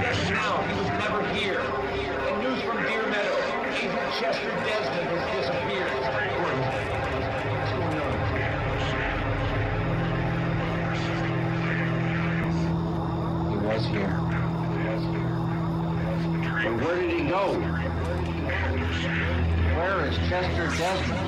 Death now, he was never here. And news from Deer Meadow, Agent Chester Desmond has disappeared. What's going on? He was here. But where did he go? Where is Chester Desmond?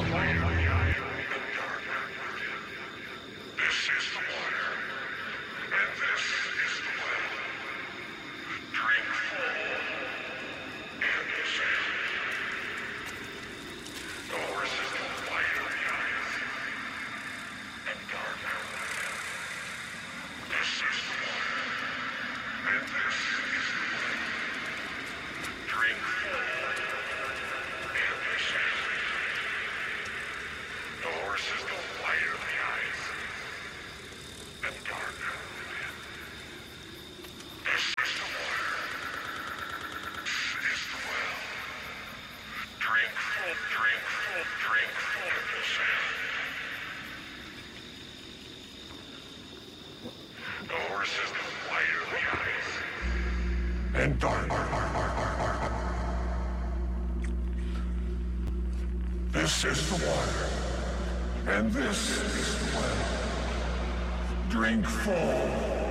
And dark. This is the water, and this is the well. Drink full.